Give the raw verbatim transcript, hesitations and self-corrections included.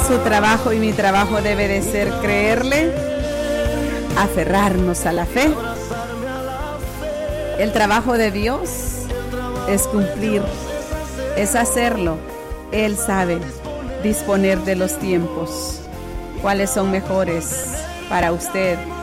Su trabajo y mi trabajo debe de ser creerle, aferrarnos a la fe. El trabajo de Dios es cumplir, es hacerlo. Él sabe disponer de los tiempos, cuáles son mejores para usted